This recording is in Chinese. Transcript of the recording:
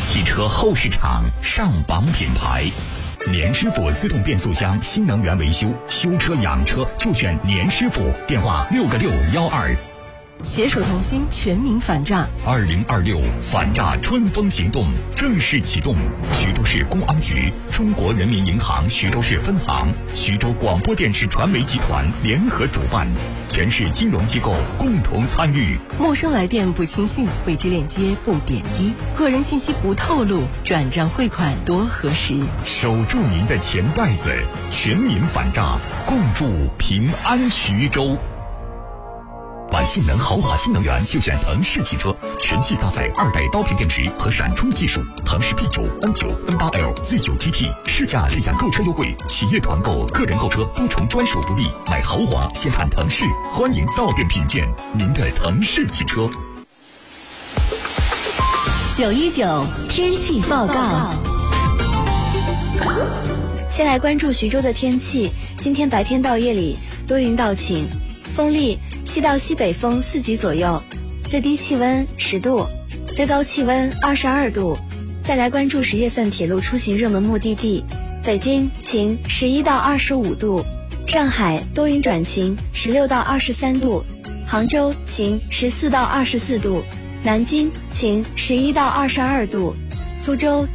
汽车后市场上榜品牌。年师傅自动变速箱新能源维修，修车养车就选年师傅，电话6个612。 携手同心，全民反诈。 2026反诈春风行动正式启动，徐州市公安局、中国人民银行徐州市分行、徐州广播电视传媒集团联合主办，全市金融机构共同参与。 陌生来电不轻信，未知链接不点击，个人信息不透露，转账汇款多核实。 守住您的钱袋子，全民反诈，共筑平安徐州。玩性能豪华新能源就选腾势汽车，全系搭载2代刀片电池和闪充技术，腾势 P9、N9、N8L、Z9 GT，试驾立享购车优惠，企业团购、个人购车多重专属福利，买豪华先看腾势，欢迎到店品鉴您的腾势汽车。 919天气报告。 先来关注徐州的天气，今天白天到夜里多云到晴，风力西到西北风4级左右，最低气温10度，最高气温22度。再来关注10月份铁路出行热门目的地，北京晴11到25度，上海多云转晴16到23度，杭州晴14到24度，南京晴11到22度，苏州